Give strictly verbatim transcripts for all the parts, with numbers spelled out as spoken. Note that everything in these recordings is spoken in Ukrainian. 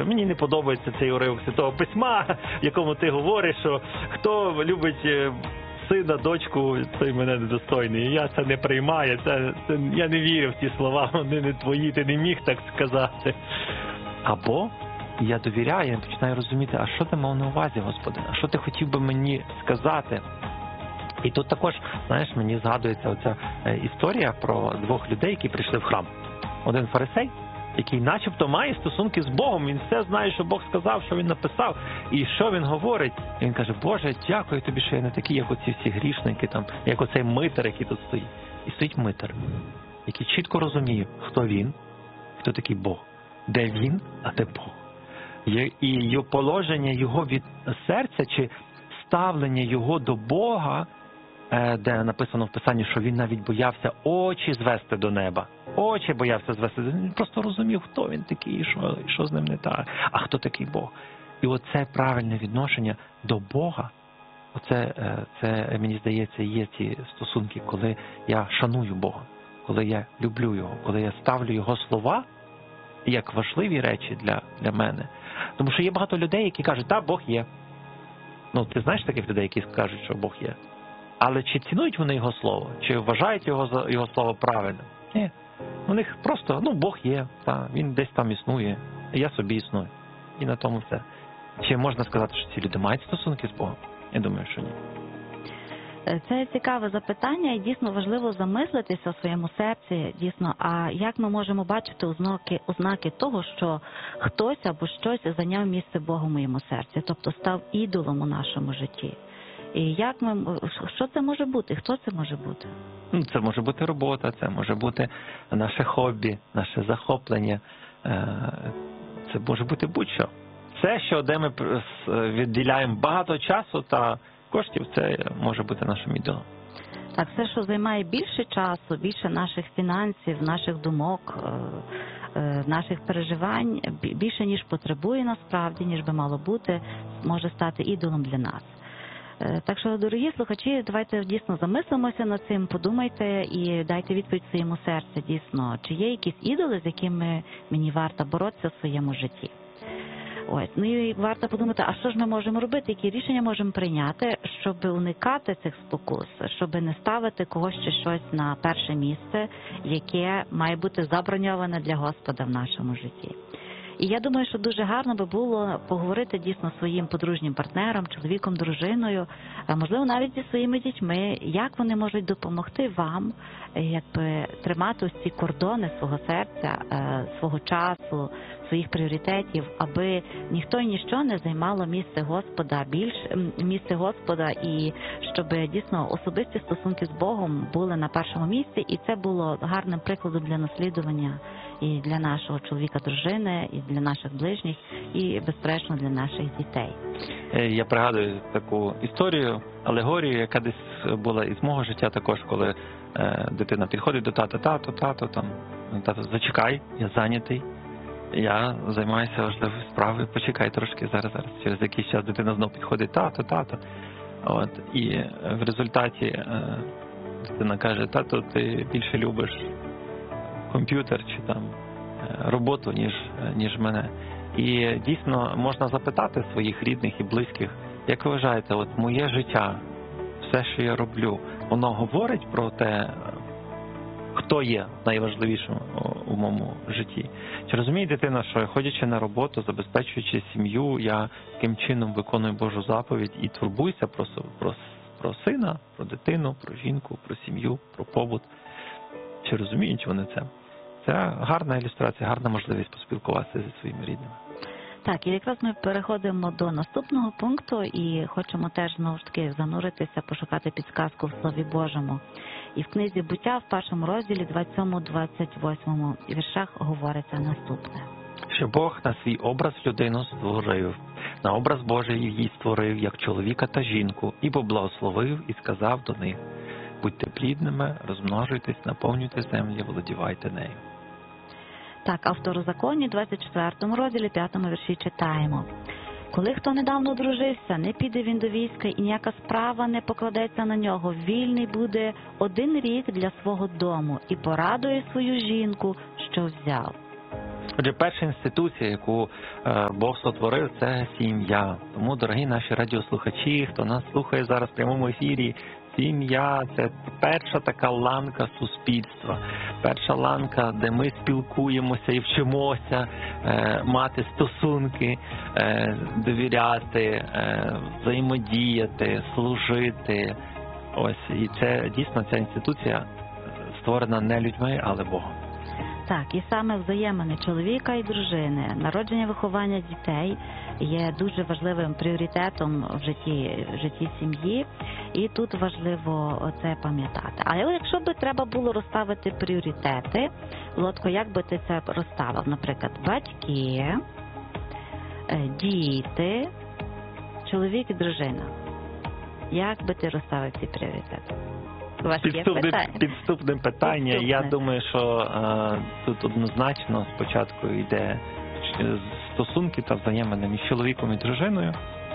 мені не подобається цей уривок Святого Письма, в якому ти говориш, що хто любить сина, дочку, той мене недостойний. І я це не приймаю, це, це, я не вірю в ці слова, вони не твої, ти не міг так сказати. Або я довіряю, я починаю розуміти, а що ти мав на увазі, Господи, а що ти хотів би мені сказати? І тут також, знаєш, мені згадується оця історія про двох людей, які прийшли в храм. Один фарисей, який начебто має стосунки з Богом, він все знає, що Бог сказав, що він написав, і що він говорить. І він каже: Боже, дякую тобі, що я не такий, як оці всі грішники, там, як оцей митар, який тут стоїть. І стоїть митар, який чітко розуміє, хто він, хто такий Бог, де він, а де Бог. І його положення його від серця, чи ставлення його до Бога, де написано в Писанні, що він навіть боявся очі звести до неба. Очі боявся звести. Він просто розумів, хто він такий, і що, і що з ним не так, а хто такий Бог. І оце правильне відношення до Бога, оце, це, мені здається, є ті стосунки, коли я шаную Бога, коли я люблю Його, коли я ставлю Його слова як важливі речі для, для мене. Тому що є багато людей, які кажуть: так, Бог є. Ну, ти знаєш таких людей, які кажуть, що Бог є? Але чи цінують вони Його Слово? Чи вважають Його, Його Слово правильним? Ні. У них просто, ну, Бог є, та, Він десь там існує, я собі існую. І на тому все. Чи можна сказати, що ці люди мають стосунки з Богом? Я думаю, що ні. Це цікаве запитання, і дійсно важливо замислитися у своєму серці, дійсно, а як ми можемо бачити ознаки, ознаки того, що хтось або щось зайняв місце Бога в моєму серці, тобто став ідолом у нашому житті. І як ми, що це може бути? Хто це може бути? Це може бути робота, це може бути наше хобі, наше захоплення, це може бути будь-що. Все, що де ми відділяємо багато часу та коштів, це може бути нашим ідолом. Так, все, що займає більше часу, більше наших фінансів, наших думок, наших переживань, більше ніж потребує насправді, ніж би мало бути, може стати ідолом для нас. Так що, дорогі слухачі, давайте дійсно замислимося над цим, подумайте і дайте відповідь своєму серцю, дійсно, чи є якісь ідоли, з якими мені варто боротися в своєму житті. Ось, ну і варто подумати, а що ж ми можемо робити, які рішення можемо прийняти, щоб уникати цих спокус, щоб не ставити когось чи щось на перше місце, яке має бути заброньоване для Господа в нашому житті. І я думаю, що дуже гарно би було поговорити дійсно своїм подружнім партнером, чоловіком, дружиною, можливо, навіть зі своїми дітьми, як вони можуть допомогти вам, якби тримати ось ці кордони свого серця, свого часу, своїх пріоритетів, аби ніхто і ніщо не займало місце Господа, більш місце Господа, і щоб дійсно особисті стосунки з Богом були на першому місці, і це було гарним прикладом для наслідування і для нашого чоловіка, дружини, і для наших ближніх, і, безперечно, для наших дітей. Я пригадую таку історію, алегорію, яка десь була із мого життя також, коли е, дитина підходить до тата: тато, тато, там, тато, зачекай, я зайнятий, я займаюся важливою справою, почекай трошки, зараз, зараз, через якийсь час дитина знов підходить: тато, тато. От, і в результаті е, дитина каже: тато, ти більше любиш комп'ютер чи там роботу, ніж, ніж мене. І дійсно можна запитати своїх рідних і близьких: як ви вважаєте, от моє життя, все, що я роблю, воно говорить про те, хто є найважливішим у моєму житті? Чи розуміє дитина, що ходячи на роботу, забезпечуючи сім'ю, я таким чином виконую Божу заповідь і турбуюся про, про, про сина, про дитину, про жінку, про сім'ю, про побут? Чи розуміють вони це? Це гарна ілюстрація, гарна можливість поспілкуватися зі своїми рідними. Так, і якраз ми переходимо до наступного пункту і хочемо теж, знову ж таки, зануритися, пошукати підсказку в Слові Божому. І в книзі «Буття» в першому розділі двадцять сьомому двадцять восьмому віршах говориться наступне. Що Бог на свій образ людину створив, на образ Божий її створив, як чоловіка та жінку, і поблагословив, і сказав до них: будьте плідними, розмножуйтесь, наповнюйте землю, володівайте нею. Так, а в Второзаконі, двадцять четвертому розділі, п'ятому вірші читаємо: коли хто недавно одружився, не піде він до війська, і ніяка справа не покладеться на нього, вільний буде один рік для свого дому, і порадує свою жінку, що взяв. Отже, перша інституція, яку е, Бог сотворив, це сім'я. Тому, дорогі наші радіослухачі, хто нас слухає зараз в прямому ефірі, сім'я – це перша така ланка суспільства, перша ланка, де ми спілкуємося і вчимося е, мати стосунки, е, довіряти, е, взаємодіяти, служити. Ось, і це дійсно ця інституція створена не людьми, але Богом. Так, і саме взаємини чоловіка і дружини, народження, виховання дітей є дуже важливим пріоритетом в житті, в житті сім'ї, і тут важливо це пам'ятати. А якщо би треба було розставити пріоритети, Лодко, як би ти це розставив? Наприклад, батьки, діти, чоловік і дружина. Як би ти розставив ці пріоритети? Підступне питання. Підступне питання. Підступне. Я думаю, що е, тут однозначно спочатку йде стосунки та взаємини між чоловіком і дружиною,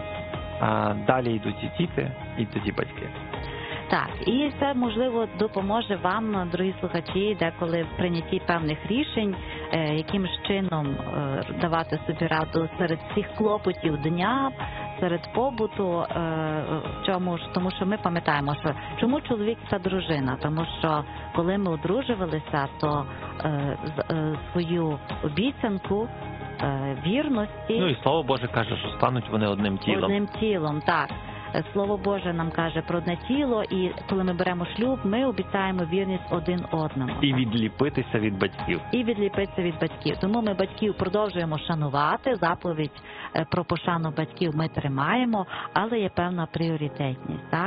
а далі йдуть і діти, і тоді батьки. Так, і це, можливо, допоможе вам, дорогі слухачі, деколи в прийнятті певних рішень, е, яким ж чином е, давати собі раду серед всіх клопотів дня, серед побуту, е, в чому ж, тому що ми пам'ятаємо, що чому чоловік та дружина, тому що коли ми одружувалися, то е, з, е, свою обіцянку е, вірності... Ну і Слово Боже каже, що стануть вони одним тілом. Одним тілом, так. Слово Боже нам каже про одне тіло, і коли ми беремо шлюб, ми обіцяємо вірність один одному. І відліпитися від батьків. І відліпитися від батьків. Тому ми батьків продовжуємо шанувати, заповідь про пошану батьків ми тримаємо, але є певна пріоритетність. Так?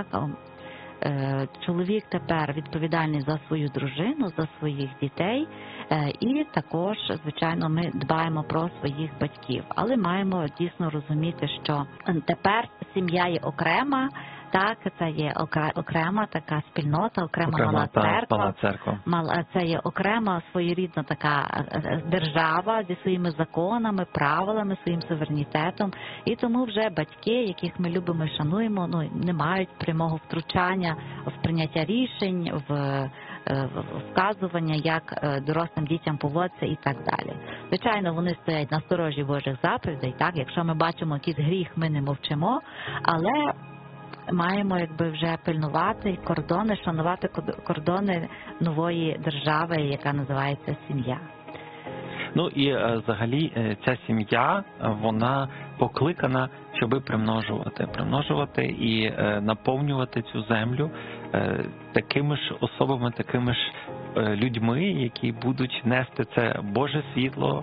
Чоловік тепер відповідальний за свою дружину, за своїх дітей, і також, звичайно, ми дбаємо про своїх батьків. Але маємо дійсно розуміти, що тепер сім'я є окрема, так, це є окрема така спільнота, окрема, окрема мала церква, мала церква. Це є окрема своєрідна така держава зі своїми законами, правилами, своїм суверенітетом. І тому вже батьки, яких ми любимо і шануємо, ну, не мають прямого втручання в прийняття рішень, в вказування, як дорослим дітям поводитися і так далі. Звичайно, вони стоять на сторожі Божих заповідей, так, якщо ми бачимо якийсь гріх, ми не мовчимо, але маємо якби вже пильнувати кордони, шанувати кордони нової держави, яка називається сім'я. Ну і взагалі ця сім'я, вона покликана, щоби примножувати, примножувати і наповнювати цю землю такими ж особами, такими ж людьми, які будуть нести це Боже світло,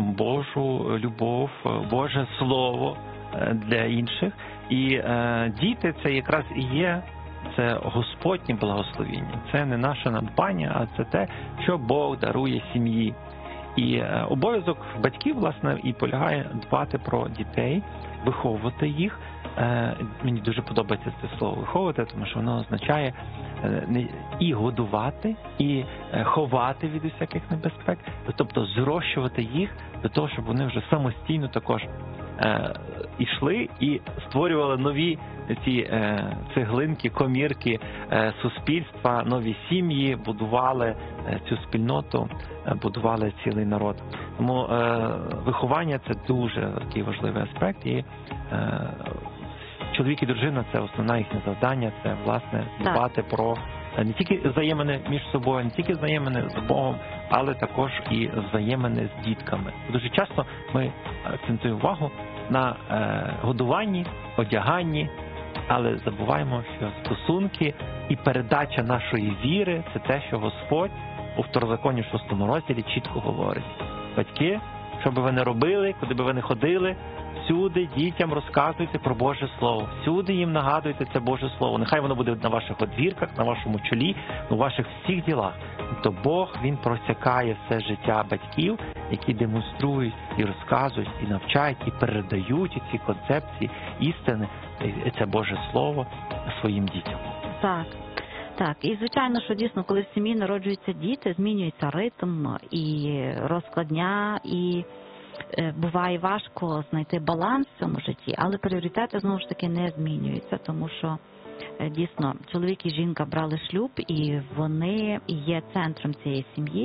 Божу любов, Боже слово для інших. І е, діти – це якраз і є, це Господнє благословіння. Це не наше надбання, а це те, що Бог дарує сім'ї. І е, обов'язок батьків, власне, і полягає дбати про дітей, виховувати їх. Е, мені дуже подобається це слово «виховувати», тому що воно означає е, не, і годувати, і е, ховати від усяких небезпек, тобто зрощувати їх до того, щоб вони вже самостійно також Е, ішли і створювали нові ці е, цеглинки, комірки е, суспільства, нові сім'ї, будували е, цю спільноту, е, будували цілий народ. Тому е, виховання – це дуже такий важливий аспект, і е, чоловік і дружина – це основне їхнє завдання, це, власне, дбати про не тільки взаємини між собою, не тільки взаємини з Богом, але також і взаємини з дітками. Дуже часто ми акцентуємо увагу на е, годуванні, одяганні, але забуваємо, що стосунки і передача нашої віри – це те, що Господь у Второзаконі шостому розділі чітко говорить. Батьки, що би ви не робили, куди би ви не ходили, всюди дітям розказуйте про Боже Слово. Всюди їм нагадуйте це Боже Слово. Нехай воно буде на ваших одвірках, на вашому чолі, у ваших всіх ділах. Тобто Бог, Він просякає все життя батьків, які демонструють і розказують, і навчають, і передають ці концепції, істини, це Боже Слово своїм дітям. Так. Так, і звичайно, що дійсно, коли в сім'ї народжуються діти, змінюється ритм і розклад дня, і буває важко знайти баланс в цьому житті, але пріоритети, знову ж таки, не змінюються, тому що дійсно чоловік і жінка брали шлюб, і вони є центром цієї сім'ї,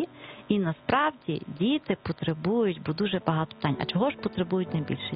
І насправді діти потребують, бо дуже багато питань. А чого ж потребують найбільше